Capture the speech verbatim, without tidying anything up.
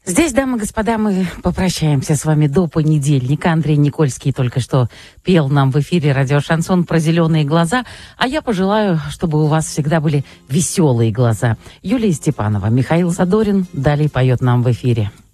Здесь, дамы и господа, мы попрощаемся с вами до понедельника. Андрей Никольский только что пел нам в эфире радио «Шансон» про зеленые глаза, а я пожелаю, чтобы у вас всегда были веселые глаза. Юлия Степанова, Михаил Задорин далее поет нам в эфире.